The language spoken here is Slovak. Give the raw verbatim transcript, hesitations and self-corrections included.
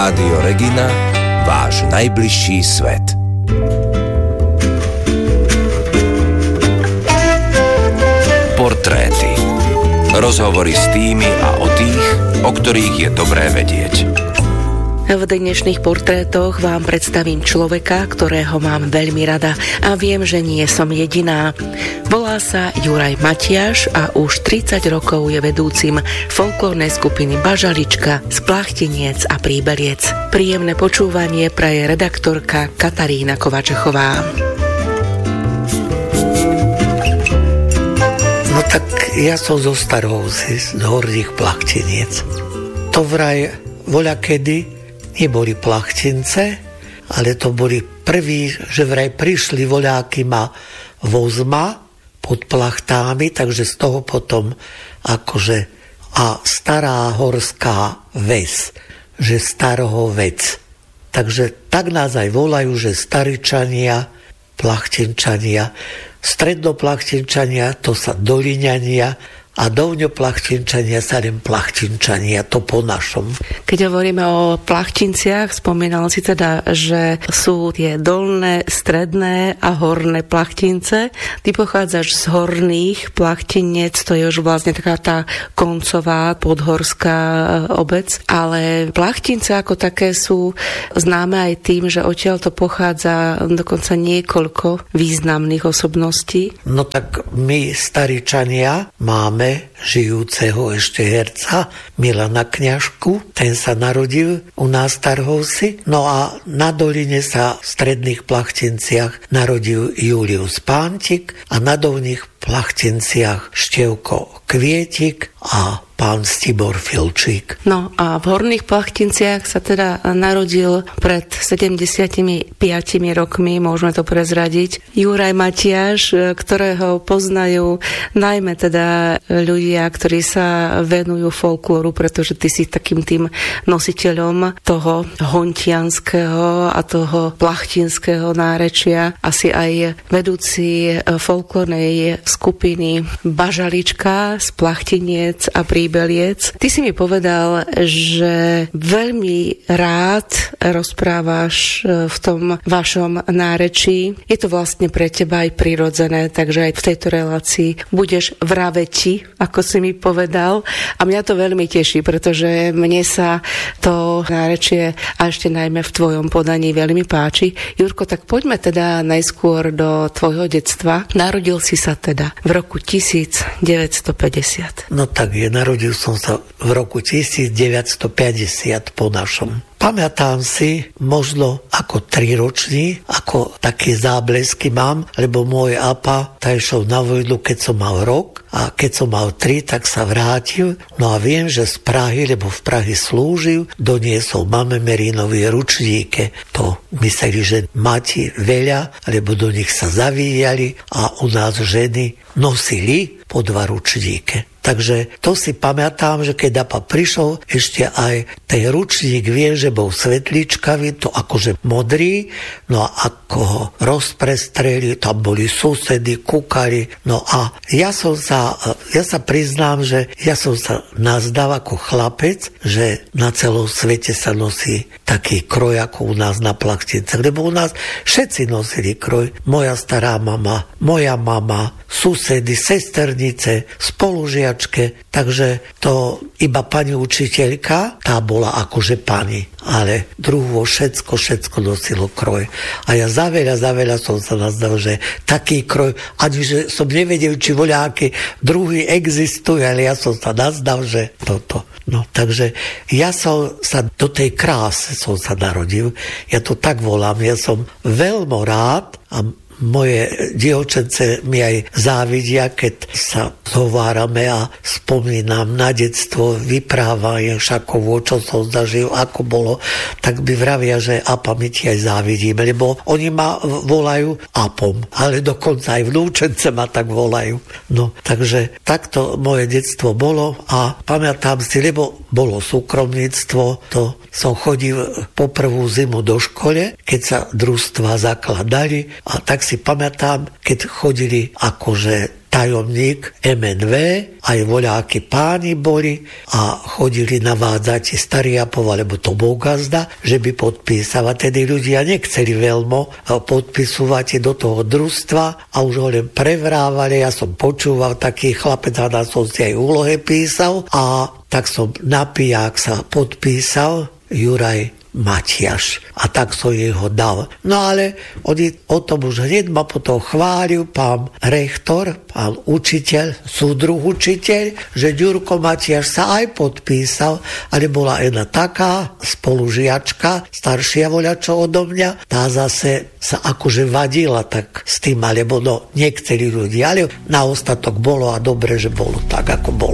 Rádio Regina, váš najbližší svet. Portréty. Rozhovory s tými a o tých, o ktorých je dobré vedieť. V dnešných portrétoch vám predstavím človeka, ktorého mám veľmi rada a viem, že nie som jediná. Volá sa Juraj Matiáš a už tridsať rokov je vedúcim folklórnej skupiny Bažalička z Plachtiniec a Príbeliec. Príjemné počúvanie praje redaktorka Katarína Kovačechová. No tak ja som zo Starohozy, z Horných Plachtiniec. To vraj voľakedy neboli Plachtince, ale to boli prví, že vraj prišli voľáky ma vozma pod plachtami, takže z toho potom akože a stará horská ves, že Starohovec. Takže tak nás aj volajú, že Staričania, Plachtinčania, Strednoplachtinčania, to sa Doliňania, a Dovňoplachtinčania sa len Plachtinčania, to po našom. Keď hovoríme o Plachtinciach, spomínal si teda, že sú tie dolné, stredné a horné Plachtince. Ty pochádzaš z Horných Plachtinec, to je už vlastne taká tá koncová podhorská obec, ale Plachtince ako také sú známe aj tým, že odtiaľ to pochádza dokonca niekoľko významných osobností. No tak my Staričania máme žijúceho ešte herca Milana Kňažku. Ten sa narodil u nás v Starhovsi. No a na doline sa v stredných Plachtinciach narodil Julius Pántik a na dolných Plachtinciach Števko Kvietik a pán Stibor Filčík. No a v Horných Plachtinciach sa teda narodil pred sedemdesiatpäť rokmi, môžeme to prezradiť, Juraj Matiáš, ktorého poznajú najmä teda ľudia, ktorí sa venujú folklóru, pretože ty si takým tým nositeľom toho hontianského a toho plachtinského nárečia, asi aj vedúci folklórnej skupiny Bažalička z Plachtiniec a Príbeliec. Ty si mi povedal, že veľmi rád rozprávaš v tom vašom nárečí. Je to vlastne pre teba aj prirodzené, takže aj v tejto relácii budeš vraveti, ako si mi povedal. A mňa to veľmi teší, pretože mne sa to nárečie a ešte najmä v tvojom podaní veľmi páči. Jurko, tak poďme teda najskôr do tvojho detstva. Narodil si sa teda v roku devätnásťstopäťdesiat. No tak je, narodil som sa v roku devätnásťstopäťdesiat po našom. Pamätám si možno ako triročný, ako také záblesky mám, lebo môj apa tá išiel na vojnu, keď som mal rok a keď som mal tri, tak sa vrátil. No a viem, že z Prahy, lebo v Prahy slúžil, doniesol mame Merinovi ručníke. To mysleli, že mati veľa, lebo do nich sa zavíjali a u nás ženy nosili po dva ručníke. Takže to si pamätám, že keď apa prišiel, ešte aj ten ručník, viem, že bol svetličkavý, to akože modrý, no a ako ho rozprestreli, tam boli susedy, kúkali, no a ja som sa, ja sa priznám, že ja som sa nazdal ako chlapec, že na celom svete sa nosí taký kroj, ako u nás na Plachtincach, lebo u nás všetci nosili kroj. Moja stará mama, moja mama, susedy, sesternice, spolužiačke, takže to iba pani učiteľka, tá bola akože pani, ale druho všetko, všetko nosilo kroj. A ja za veľa, za veľa som sa nazdal, že taký kroj, ani že som nevedel, či voľaké druhý existuje, ale ja som sa nazdal, že toto. No, takže ja som sa do tej krásy som sa narodil, ja to tak volám, ja som veľmi rád a moje dievčence mi aj závidia, keď sa zhovárame a spomínam na detstvo, vyprávajem Šakovo, čo som zažil, ako bolo, tak by vravia, že apa my ti aj závidíme, lebo oni ma volajú apom, ale dokonca aj vnúčence ma tak volajú. No, takže takto moje detstvo bolo a pamätám si, lebo bolo súkromníctvo, to som chodil po prvú zimu do škole, keď sa družstva zakladali a tak si pamätám, keď chodili akože tajomník em en vé, aj voľáky páni boli a chodili navádzať Stariapov, alebo to bol gazda, že by podpísal. A tedy ľudia nechceli veľmi podpisovať do toho družstva a už ho len prevrávali. Ja som počúval taký chlapec, a na som si aj úlohe písal a tak som na pijak sa podpísal Juraj Matiaš. A tak som jeho dal. No ale oni o tom už hneď ma potom chválil pán rektor, pán učiteľ, súdruh učiteľ, že Ďurko Matiaš sa aj podpísal, ale bola jedna taká spolužiačka, staršia voľačo odo mňa, tá zase sa akože vadila tak s tým, alebo no niektorí ľudia, ale na ostatok bolo a dobre, že bolo tak, ako bolo.